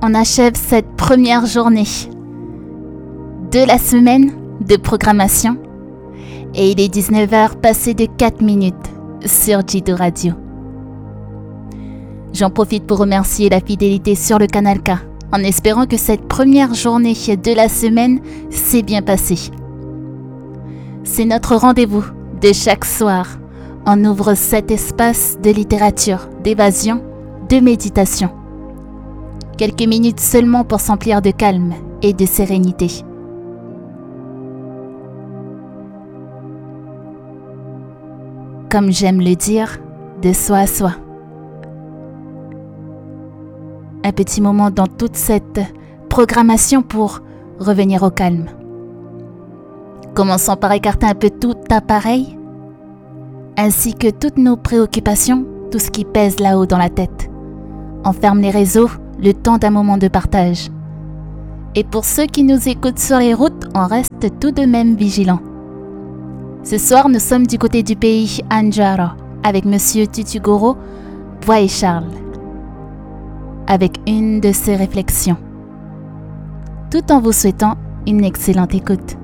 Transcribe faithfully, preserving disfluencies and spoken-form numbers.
on achève cette première journée de la semaine de programmation et il est dix-neuf heures passées de quatre minutes sur Jido Radio. J'en profite pour remercier la fidélité sur le canal K en espérant que cette première journée de la semaine s'est bien passée. C'est notre rendez-vous de chaque soir. On ouvre cet espace de littérature, d'évasion, de méditation. Quelques minutes seulement pour s'emplir de calme et de sérénité. Comme j'aime le dire, de soi à soi. Un petit moment dans toute cette programmation pour revenir au calme. Commençons par écarter un peu tout appareil, ainsi que toutes nos préoccupations, tout ce qui pèse là-haut dans la tête. On ferme les réseaux, le temps d'un moment de partage. Et pour ceux qui nous écoutent sur les routes, on reste tout de même vigilants. Ce soir, nous sommes du côté du pays Anjara, avec Monsieur Tutugoro, Bois et Charles, avec une de ses réflexions, tout en vous souhaitant une excellente écoute.